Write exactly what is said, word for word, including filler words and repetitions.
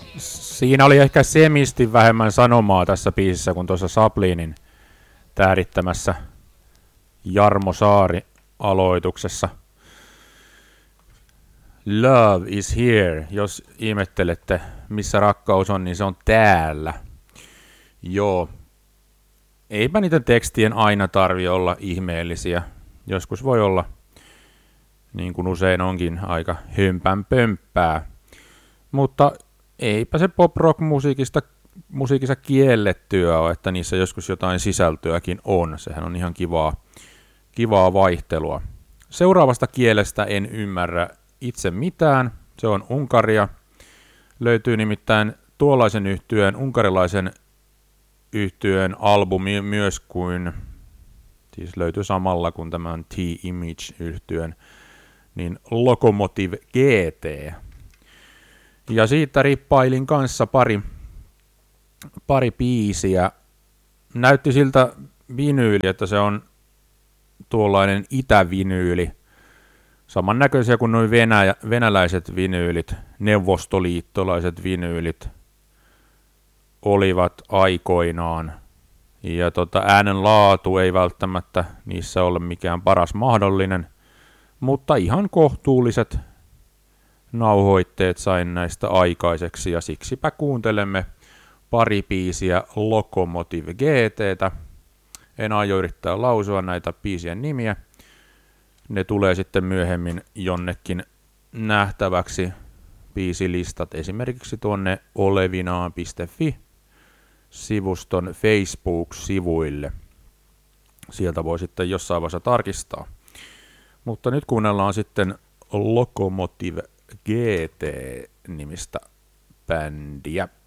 Siinä oli ehkä semisti vähemmän sanomaa tässä biisissä kuin tuossa Saplinin tähdittämässä Jarmo Saari aloituksessa. Love is here. Jos ihmettelette, missä rakkaus on, niin se on täällä. Joo. Eipä niiden tekstien aina tarvi olla ihmeellisiä. Joskus voi olla, niin kuin usein onkin, aika hömpän pömppää. Mutta eipä se pop-rock-musiikista musiikissa kiellettyä ole, että niissä joskus jotain sisältöäkin on. Sehän on ihan kivaa, kivaa vaihtelua. Seuraavasta kielestä en ymmärrä itse mitään. Se on Unkaria. Löytyy nimittäin tuollaisen yhtyeen, unkarilaisen yhtyeen albumi myös kuin, siis löytyy samalla kuin tämän T-Image-yhtyeen, niin Lokomotiv G T. Ja siitä rippailin kanssa pari, pari biisiä. Näytti siltä vinyyli, että se on tuollainen itävinyyli. Samannäköisiä kuin nuo Venäjä, venäläiset vinyylit, neuvostoliittolaiset vinyylit olivat aikoinaan. Ja tota, äänen laatu ei välttämättä niissä ole mikään paras mahdollinen, mutta ihan kohtuulliset nauhoitteet sain näistä aikaiseksi, ja siksipä kuuntelemme pari biisiä Lokomotiv G T:tä. En aio yrittää lausua näitä biisien nimiä. Ne tulee sitten myöhemmin jonnekin nähtäväksi biisilistat esimerkiksi tuonne olevinaan piste fi-sivuston Facebook-sivuille. Sieltä voi sitten jossain vaiheessa tarkistaa. Mutta nyt kuunnellaan sitten Lokomotiv G T-nimistä bändiä.